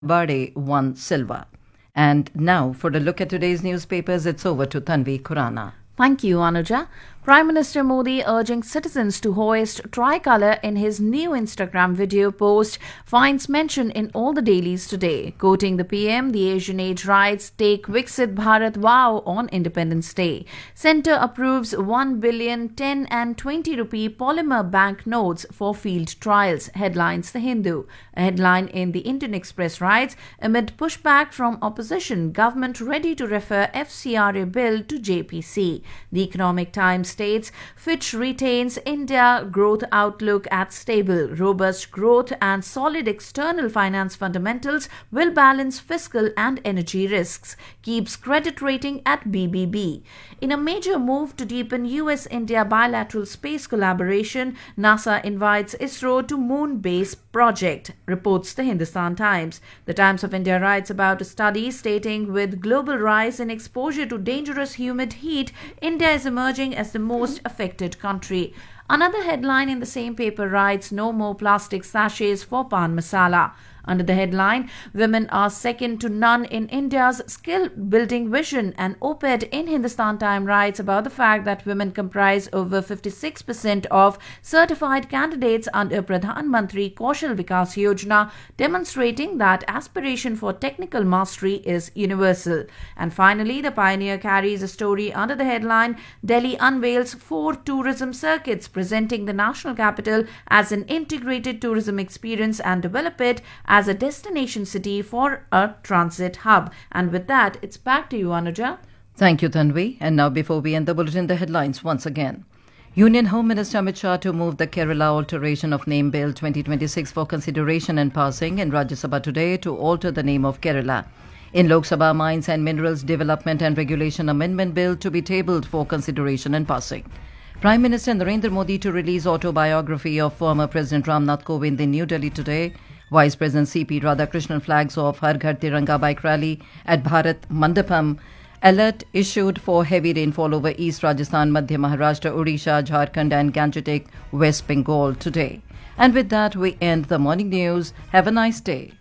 Bade won silver. And now, for a look at today's newspapers, it's over to Tanvi Khurana. Thank you, Anuja. Prime Minister Modi urging citizens to hoist tricolour in his new Instagram video post finds mention in all the dailies today. Quoting the PM, the Asian Age writes, "Take Viksit Bharat Wow on Independence Day. Centre approves 1 billion 10 and 20 rupee polymer bank notes for field trials," headlines The Hindu. A headline in the Indian Express writes, "Amid pushback from opposition, government ready to refer FCRA bill to JPC." The Economic Times states, Fitch retains India growth outlook at stable. Robust growth and solid external finance fundamentals will balance fiscal and energy risks. Keeps credit rating at BBB. In a major move to deepen US-India bilateral space collaboration, NASA invites ISRO to moon base project, reports the Hindustan Times. The Times of India writes about a study stating with global rise in exposure to dangerous humid heat, India is emerging as the most affected country. Another headline in the same paper writes, "No more plastic sachets for pan masala." Under the headline, "Women are second to none in India's skill-building vision," an op-ed in Hindustan Times writes about the fact that women comprise over 56% of certified candidates under Pradhan Mantri Kaushal Vikas Yojana, demonstrating that aspiration for technical mastery is universal. And finally, the Pioneer carries a story under the headline, "Delhi unveils 4 tourism circuits, presenting the national capital as an integrated tourism experience and develop it as a destination city for a transit hub." And with that, it's back to you, Anuja. Thank you, Tanvi. And now, before we end the bulletin, the headlines once again. Union Home Minister Amit Shah to move the Kerala Alteration of Name Bill 2026 for consideration and passing in Rajya Sabha today to alter the name of Kerala. In Lok Sabha, Mines and Minerals Development and Regulation Amendment Bill to be tabled for consideration and passing. Prime Minister Narendra Modi to release autobiography of former President Ramnath Kovind in New Delhi today. Vice President C.P. Radhakrishnan flags off Har Ghar Tiranga bike rally at Bharat Mandapam. Alert issued for heavy rainfall over East Rajasthan, Madhya Maharashtra, Odisha, Jharkhand and Gangetic West Bengal today. And with that, we end the morning news. Have a nice day.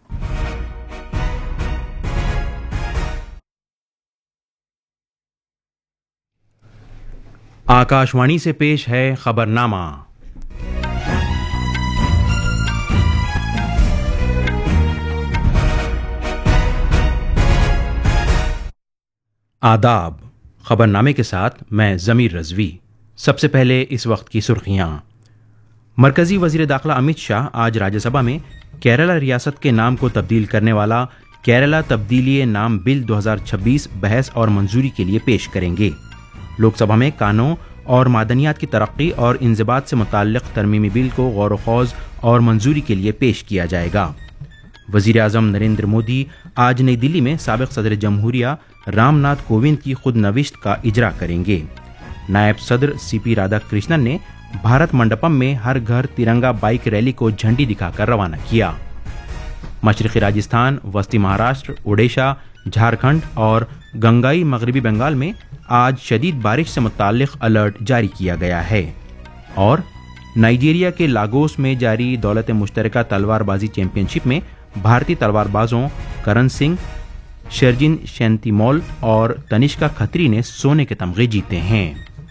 Akashvani से पेश है खबरनामा। आदाब। खबरनामे के साथ मैं ज़मीर रज़वी। सबसे पहले इस वक्त की सुर्खियां। मरकज़ी वज़ीर दाखिला अमित शाह आज राज्यसभा में केरला रियासत के नाम को तब्दील करने वाला केरला तब्दीली नाम बिल 2026 बहस और मंजूरी के लिए पेश करेंगे। लोकसभा में कानून और मादनियात की तरक्की और इंज़िबात से मुताल्लिक़ तरमीमी बिल को गौर-व-ख़ौज़ और मंजूरी के लिए पेश किया जाएगा। वज़ीर आज़म नरेंद्र मोदी आज नई दिल्ली में साबिक़ सदर जमहूरिया रामनाथ कोविंद की खुद नविश्त का इजरा करेंगे। नायब सदर सीपी राधाकृष्णन ने भारत मंडपम में हर घर तिरंगा बाइक रैली को झंडी दिखाकर रवाना किया। मशरक़ी राजस्थान, वस्ती महाराष्ट्र, ओडिशा, झारखंड और गंगाई मगरबी बंगाल में आज शदीद बारिश से मुताल्लिक़ अलर्ट जारी किया गया है। और नाइजीरिया के लागोस में जारी दौलत मुश्तरका तलवारबाजी चैंपियनशिप में भारतीय तलवारबाजों करण सिंह, शर्जिन शैंतीमोल और तनिष्का खत्री ने सोने के तमगे जीते हैं।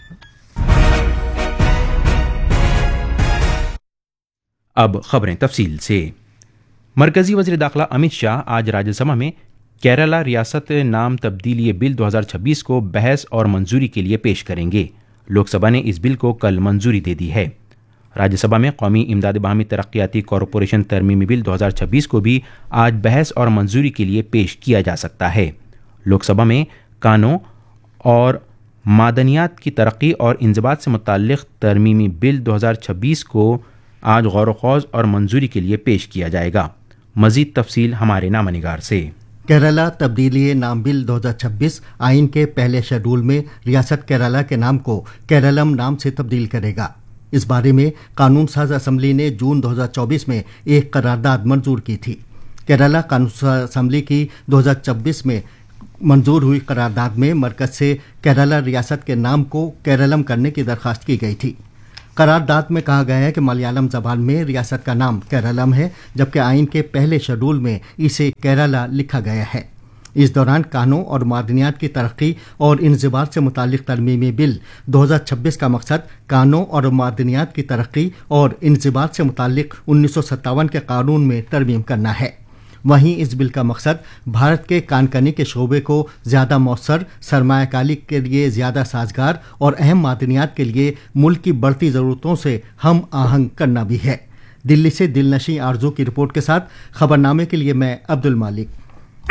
अब खबरें तफसील से। मरकजी वज़ीर दाखिला अमित शाह आज राज्यसभा में केरला रियासत नाम तब्दीली बिल 2026 को बहस और मंजूरी के लिए पेश करेंगे। लोकसभा ने इस बिल को कल मंजूरी दे दी है। राज्यसभा में कौमी इमदाद बाहमी तरक्याती कॉरपोरेशन तरमीमी बिल 2026 को भी आज बहस और मंजूरी के लिए पेश किया जा सकता है। लोकसभा में कानून और मादनियात की तरक्की और इंज़िबात से मुताल्लिक़ तरमीमी बिल 2026 को आज गौर-व-ख़ौज़ और मंजूरी के लिए पेश किया जाएगा। मज़ीद तफसील हमारे नामनिगार से। केरला तब्दीली नाम बिल 2026 आइन के पहले शेड्यूल में रियासत केरला के नाम को केरलम नाम से तब्दील करेगा। इस बारे में कानून साज असम्बली ने जून 2024 में एक करारदाद मंजूर की थी। केरला कानून साज असम्बली की 2024 में मंजूर हुई करारदाद में मरकज से केरला रियासत के नाम को केरलम करने की दरख्वास्त की गई थी। قرارداد میں کہا گیا ہے کہ ملیالم زبان میں ریاست کا نام کیرالم ہے، جبکہ آئین کے پہلے شیڈول میں اسے کیرالا لکھا گیا ہے۔ اس دوران کانوں اور معدنیات کی ترقی اور انضباط سے متعلق ترمیمی بل 2026 کا مقصد کانوں اور معدنیات کی ترقی اور انضباط سے متعلق 1957 کے قانون میں ترمیم کرنا ہے۔ وہیں اس بل کا مقصد بھارت کے کان کنی کے شعبے کو زیادہ مؤثر، سرمایہ کاری کے لیے زیادہ سازگار اور اہم معدنیات کے لیے ملک کی بڑھتی ضرورتوں سے ہم آہنگ کرنا بھی ہے۔ دلی سے دلنشیں آرزو کی رپورٹ کے ساتھ خبرنامے کے لیے میں عبد المالک۔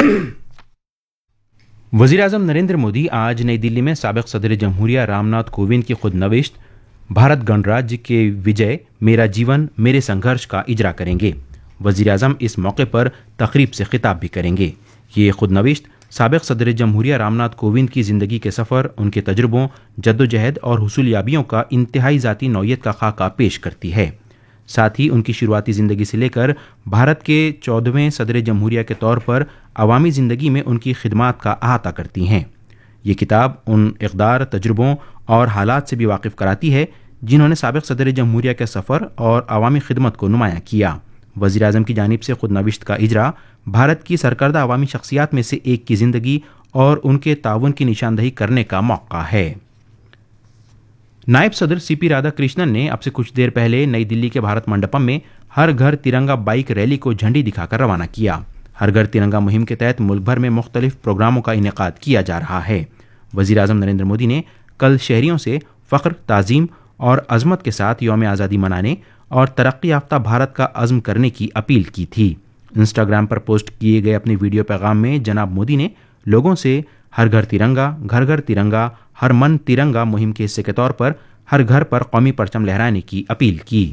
وزیر اعظم نریندر مودی آج نئی دلی میں سابق صدر جمہوریہ رام ناتھ کووند کی خود نوشت بھارت گنراجیہ کے وجے میرا جیون میرے سنگھرش کا اجرا کریں گے۔ وزیر اعظم اس موقع پر تقریب سے خطاب بھی کریں گے۔ یہ خود نوشت سابق صدر جمہوریہ رام ناتھ کووند کی زندگی کے سفر، ان کے تجربوں، جدوجہد اور حصولیابیوں کا انتہائی ذاتی نوعیت کا خاکہ پیش کرتی ہے۔ ساتھ ہی ان کی شروعاتی زندگی سے لے کر بھارت کے 14ویں صدر جمہوریہ کے طور پر عوامی زندگی میں ان کی خدمات کا احاطہ کرتی ہیں۔ یہ کتاب ان اقدار، تجربوں اور حالات سے بھی واقف کراتی ہے جنہوں نے سابق صدر جمہوریہ کے سفر اور عوامی خدمت کو نمایاں کیا۔ وزیر اعظم کی جانب سے خود نوشت کا اجرا بھارت کی سرکردہ عوامی شخصیات میں سے ایک کی زندگی اور ان کے تعاون کی نشاندہی کرنے کا موقع ہے۔ نائب صدر سی پی رادھا کرشنن نے اب سے کچھ دیر پہلے نئی دلی کے بھارت منڈپم میں ہر گھر ترنگا بائیک ریلی کو جھنڈی دکھا کر روانہ کیا۔ ہر گھر ترنگا مہم کے تحت ملک بھر میں مختلف پروگراموں کا انعقاد کیا جا رہا ہے۔ وزیر اعظم نریندر مودی نے کل شہریوں سے فخر، تعظیم اور عظمت کے ساتھ یوم آزادی منانے اور ترقی یافتہ بھارت کا عزم کرنے کی اپیل کی تھی۔ انسٹاگرام پر پوسٹ کیے گئے اپنے ویڈیو پیغام میں جناب مودی نے لوگوں سے ہر گھر ترنگا، گھر گھر ترنگا، ہر من ترنگا مہم کے حصے کے طور پر ہر گھر پر قومی پرچم لہرانے کی اپیل کی۔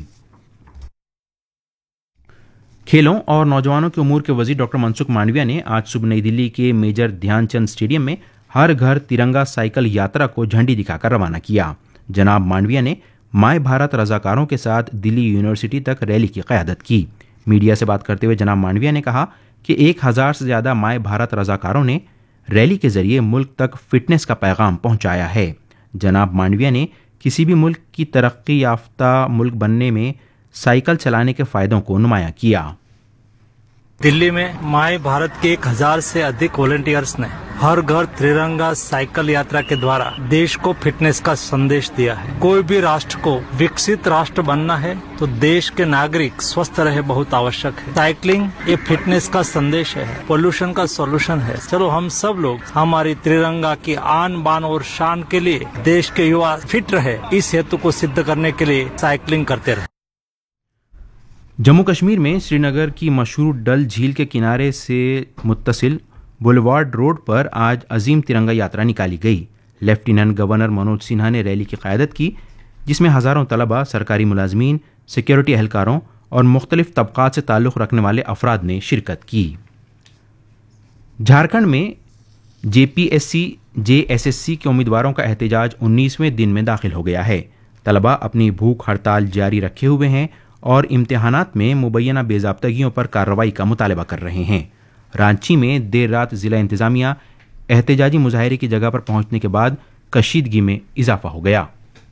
کھیلوں اور نوجوانوں کے امور کے وزیر ڈاکٹر منسکھ مانڈویا نے آج صبح نئی دلی کے میجر دھیان چند اسٹیڈیم میں ہر گھر ترنگا سائیکل یاترا کو جھنڈی دکھا کر روانہ کیا۔ جناب مانڈویا نے مائے بھارت رضاکاروں کے ساتھ دلی یونیورسٹی تک ریلی کی قیادت کی۔ میڈیا سے بات کرتے ہوئے جناب مانڈویا نے کہا کہ 1000 سے زیادہ مائے بھارت رضاکاروں نے ریلی کے ذریعے ملک تک فٹنس کا پیغام پہنچایا ہے۔ جناب مانڈویا نے کسی بھی ملک کی ترقی یافتہ ملک بننے میں سائیکل چلانے کے فائدوں کو نمایاں کیا۔ دلی میں مائے بھارت کے 1000 سے ادھک والنٹیئرز نے ہر گھر ترنگا سائیکل یاترا کے دوارا دیش کو فٹنس کا سندیش دیا ہے۔ کوئی بھی راشٹر کو وکست راشٹر بننا ہے تو دیش کے ناگرک سوستھ رہے بہت آوشک ہے۔ سائیکلنگ یہ فٹنس کا سندیش ہے، پولوشن کا سولوشن ہے۔ چلو ہم سب لوگ ہماری ترنگا کی آن بان اور شان کے لیے دیش کے یوا فٹ رہے، اس ہیتو کو سدھ کرنے کے لیے سائیکلنگ کرتے رہے۔ جموں کشمیر میں سری نگر کی مشہور ڈل جھیل کے کنارے سے متصل بولیوارڈ روڈ پر آج عظیم ترنگا یاترا نکالی گئی۔ لیفٹیننٹ گورنر منوج سنہا نے ریلی کی قیادت کی، جس میں ہزاروں طلباء، سرکاری ملازمین، سیکیورٹی اہلکاروں اور مختلف طبقات سے تعلق رکھنے والے افراد نے شرکت کی۔ جھارکھنڈ میں JPSC JSSC کے امیدواروں کا احتجاج 19ویں دن میں داخل ہو گیا ہے۔ طلباء اپنی بھوک ہڑتال جاری رکھے ہوئے ہیں اور امتحانات میں مبینہ بے ضابطگیوں پر کارروائی کا مطالبہ کر رہے ہیں۔ رانچی میں دیر رات ضلع انتظامیہ احتجاجی مظاہرے کی جگہ پر پہنچنے کے بعد کشیدگی میں اضافہ ہو گیا۔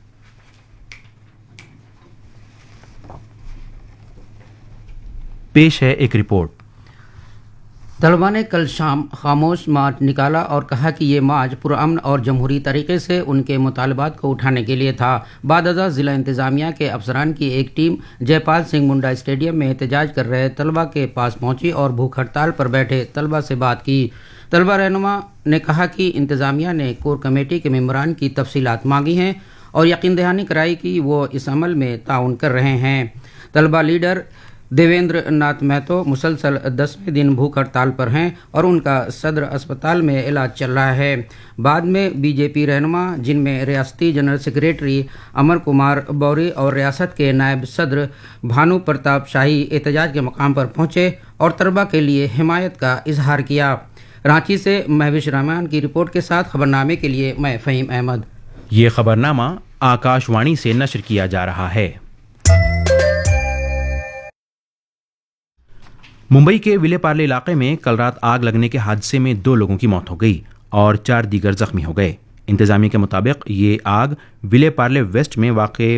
پیش ہے ایک رپورٹ۔ طلباء نے کل شام خاموش مارچ نکالا اور کہا کہ یہ مارچ پرامن اور جمہوری طریقے سے ان کے مطالبات کو اٹھانے کے لیے تھا۔ بعد ازاں ضلع انتظامیہ کے افسران کی ایک ٹیم جے پال سنگھ منڈا اسٹیڈیم میں احتجاج کر رہے طلباء کے پاس پہنچی اور بھوک ہڑتال پر بیٹھے طلباء سے بات کی۔ طلباء رہنما نے کہا کہ انتظامیہ نے کور کمیٹی کے ممبران کی تفصیلات مانگی ہیں اور یقین دہانی کرائی کہ وہ اس عمل میں تعاون کر رہے ہیں۔ طلباء لیڈر دیویندر ناتھ مہتو مسلسل 10ویں دن بھوک ہڑتال پر ہیں اور ان کا صدر اسپتال میں علاج چل رہا ہے۔ بعد میں BJP رہنما، جن میں ریاستی جنرل سیکریٹری امر کمار بوری اور ریاست کے نائب صدر بھانو پرتاپ شاہی احتجاج کے مقام پر پہنچے اور طلباء کے لیے حمایت کا اظہار کیا۔ رانچی سے مہوش رامان کی رپورٹ کے ساتھ خبرنامے کے لیے میں فہیم احمد۔ یہ خبرنامہ آکاش وانی سے نشر کیا جا رہا ہے۔ ممبئی کے ولے پارلے علاقے میں کل رات آگ لگنے کے حادثے میں 2 لوگوں کی موت ہو گئی اور 4 دیگر زخمی ہو گئے۔ انتظامیہ کے مطابق یہ آگ ولے پارلے ویسٹ میں واقع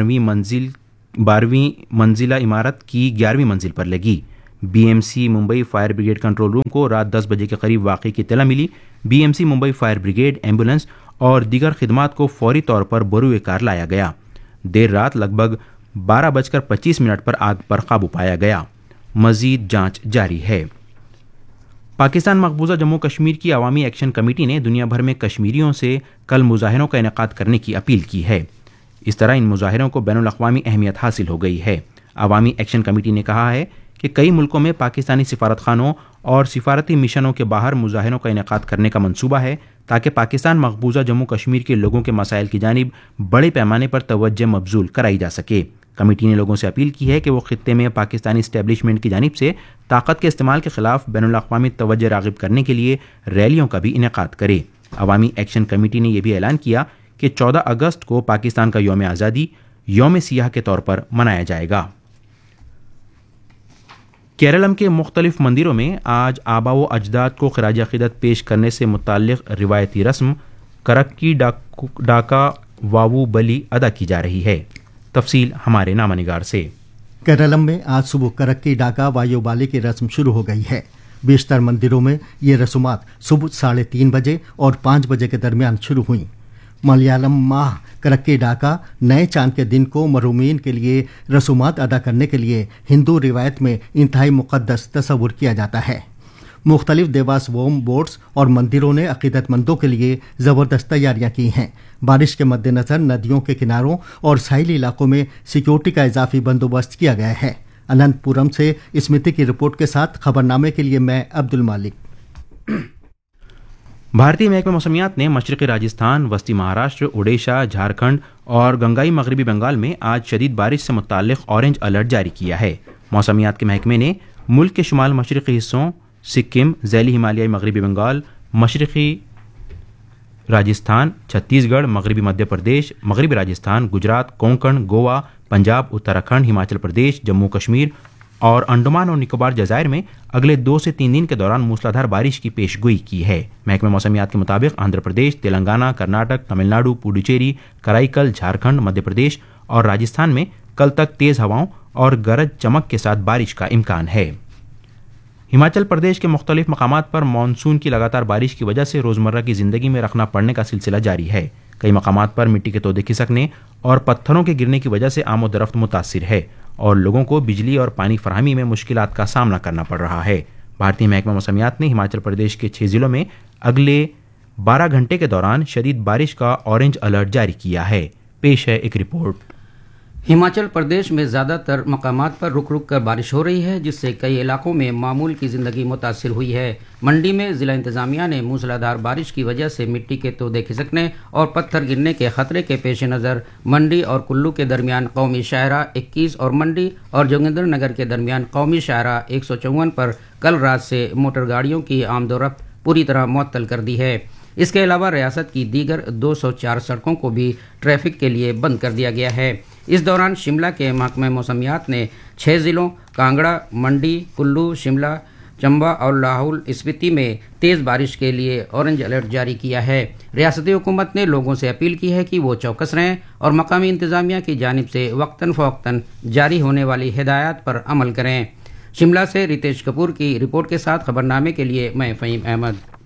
12ویں منزلہ عمارت کی 11ویں منزل پر لگی۔ BMC Mumbai fire brigade control room کو رات 10 بجے کے قریب واقعے کی اطلاع ملی۔ BMC Mumbai fire brigade, ambulance اور دیگر خدمات کو فوری طور پر بروئے کار لایا گیا۔ دیر رات لگ بھگ 12:25 پر آگ پر قابو پایا گیا۔ مزید جانچ جاری ہے۔ پاکستان مقبوضہ جموں کشمیر کی عوامی ایکشن کمیٹی نے دنیا بھر میں کشمیریوں سے کل مظاہروں کا انعقاد کرنے کی اپیل کی ہے۔ اس طرح ان مظاہروں کو بین الاقوامی اہمیت حاصل ہو گئی ہے۔ عوامی ایکشن کمیٹی نے کہا ہے کہ کئی ملکوں میں پاکستانی سفارت خانوں اور سفارتی مشنوں کے باہر مظاہروں کا انعقاد کرنے کا منصوبہ ہے تاکہ پاکستان مقبوضہ جموں کشمیر کے لوگوں کے مسائل کی جانب بڑے پیمانے پر توجہ مبذول کرائی جا سکے۔ کمیٹی نے لوگوں سے اپیل کی ہے کہ وہ خطے میں پاکستانی اسٹیبلشمنٹ کی جانب سے طاقت کے استعمال کے خلاف بین الاقوامی توجہ راغب کرنے کے لیے ریلیوں کا بھی انعقاد کرے۔ عوامی ایکشن کمیٹی نے یہ بھی اعلان کیا کہ 14 اگست کو پاکستان کا یوم آزادی یوم سیاہ کے طور پر منایا جائے گا۔ کیرلم کے مختلف مندروں میں آج آبا و اجداد کو خراج عقیدت پیش کرنے سے متعلق روایتی رسم کرکی ڈاکا واوو بلی ادا کی جا رہی ہے۔ تفصیل ہمارے نامہ نگار سے۔ کیرلم میں آج صبح کرکی ڈاکا وایو بالی کی رسم شروع ہو گئی ہے۔ بیشتر مندروں میں یہ رسومات صبح 3:30 بجے اور 5 بجے کے درمیان شروع ہوئیں۔ ملیالم ماہ کرکی ڈاکا نئے چاند کے دن کو محرومین کے لیے رسومات ادا کرنے کے لیے ہندو روایت میں انتہائی مقدس تصور کیا جاتا ہے۔ مختلف دیواس ووم بورڈز اور مندروں نے عقیدت مندوں کے لیے زبردست تیاریاں کی ہیں۔ بارش کے مد نظر ندیوں کے کناروں اور ساحلی علاقوں میں سیکیورٹی کا اضافی بندوبست کیا گیا ہے۔ اننت پورم سے اسمرتی کی رپورٹ کے ساتھ خبرنامے کے لیے میں عبد المالک۔ بھارتی محکمہ موسمیات نے مشرقی راجستھان، وسطی مہاراشٹر، اڈیشہ، جھارکھنڈ اور گنگائی مغربی بنگال میں آج شدید بارش سے متعلق اورنج الرٹ جاری کیا ہے۔ موسمیات کے محکمے نے ملک کے شمال مشرقی حصوں، سکم، ذیلی ہمالیائی مغربی بنگال، مشرقی راجستھان، چھتیس گڑھ، مغربی مدھیہ پردیش، مغربی راجستھان، گجرات، کونکن، گوا، پنجاب، اتراکھنڈ، ہماچل پردیش، جموں کشمیر اور انڈمان اور نکوبار جزائر میں اگلے 2 سے 3 دن کے دوران موسلادھار بارش کی پیش گوئی کی ہے۔ محکمہ موسمیات کے مطابق آندھرا پردیش، تلنگانہ، کرناٹک، تمل ناڈو، پڈوچیری، کرائی جھارکھنڈ، مدھیہ پردیش اور راجستھان میں کل تک تیز ہواؤں اور گرج چمک کے ساتھ بارش کا امکان ہے۔ ہماچل پردیش کے مختلف مقامات پر مانسون کی لگاتار بارش کی وجہ سے روزمرہ کی زندگی میں رخنہ پڑنے کا سلسلہ جاری ہے۔ کئی مقامات پر مٹی کے تودے کھسکنے اور پتھروں کے گرنے کی وجہ سے آمد و رفت متاثر ہے اور لوگوں کو بجلی اور پانی فراہمی میں مشکلات کا سامنا کرنا پڑ رہا ہے۔ بھارتی محکمہ موسمیات نے ہماچل پردیش کے 6 ضلعوں میں اگلے 12 گھنٹے کے دوران شدید بارش کا اورنج الرٹ جاری کیا ہے۔ پیش ہے ایک رپورٹ۔ ہماچل پردیش میں زیادہ تر مقامات پر رک رک کر بارش ہو رہی ہے، جس سے کئی علاقوں میں معمول کی زندگی متاثر ہوئی ہے۔ منڈی میں ضلع انتظامیہ نے موسلادھار بارش کی وجہ سے مٹی کے تودے کھسکنے اور پتھر گرنے کے خطرے کے پیش نظر منڈی اور کلو کے درمیان قومی شاہراہ 21 اور منڈی اور جوگندر نگر کے درمیان قومی شاہراہ 154 پر کل رات سے موٹر گاڑیوں کی آمد و رفت پوری طرح معطل کر دی ہے۔ اس کے علاوہ ریاست کی دیگر 204 سڑکوں کو بھی ٹریفک کے لیے بند کر دیا گیا ہے۔ اس دوران شملہ کے محکمہ موسمیات نے 6 ضلعوں کانگڑا، منڈی، کلو، شملہ، چمبا اور لاہول اسپیتی میں تیز بارش کے لیے اورنج الرٹ جاری کیا ہے۔ ریاستی حکومت نے لوگوں سے اپیل کی ہے کہ وہ چوکس رہیں اور مقامی انتظامیہ کی جانب سے وقتاً فوقتاً جاری ہونے والی ہدایات پر عمل کریں۔ شملہ سے ریتیش کپور کی رپورٹ کے ساتھ خبرنامے کے لیے میں فہیم احمد۔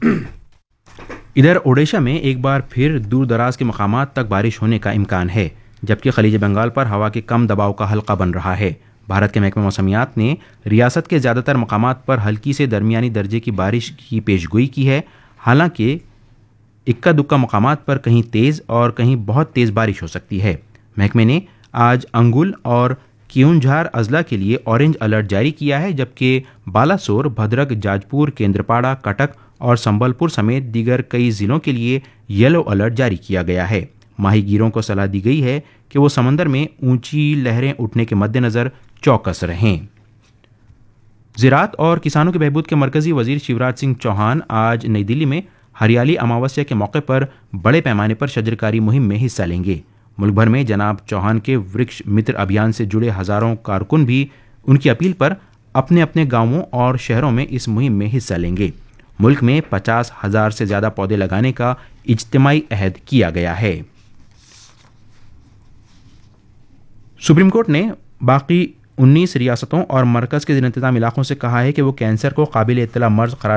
ادھر اوڈیشہ میں ایک بار پھر دور دراز کے مقامات تک بارش ہونے کا امکان ہے، جبکہ خلیج بنگال پر ہوا کے کم دباؤ کا حلقہ بن رہا ہے۔ بھارت کے محکمہ موسمیات نے ریاست کے زیادہ تر مقامات پر ہلکی سے درمیانی درجے کی بارش کی پیش گوئی کی ہے، حالانکہ اکا دکا مقامات پر کہیں تیز اور کہیں بہت تیز بارش ہو سکتی ہے۔ محکمے نے آج انگل اور کیونجھار اضلاع کے لیے اورنج الرٹ جاری کیا ہے، جبکہ بالاسور، بھدرک، جاجپور، کیندرپاڑا، کٹک اور سنبل پور سمیت دیگر کئی ضلعوں کے لیے یلو الرٹ جاری کیا گیا ہے۔ ماہی گیروں کو صلاح دی گئی ہے کہ وہ سمندر میں اونچی لہریں اٹھنے کے مد نظر چوکس رہیں۔ زراعت اور کسانوں کے بہبود کے مرکزی وزیر شیوراج سنگھ چوہان آج نئی دلی میں ہریالی اماوسیا کے موقع پر بڑے پیمانے پر شجرکاری مہم میں حصہ لیں گے۔ ملک بھر میں جناب چوہان کے ورکش متر ابھیان سے جڑے ہزاروں کارکن بھی ان کی اپیل پر اپنے اپنے گاؤں اور شہروں میں اس مہم میں حصہ لیں گے۔ ملک میں 50,000 سے زیادہ پودے لگانے کا اجتماعی عہد کیا گیا ہے۔ سپریم کورٹ نے باقی 19 ریاستوں اور مرکز کے زیر انتظام علاقوں سے کہا ہے کہ وہ کینسر کو قابل اطلاع مرض قرار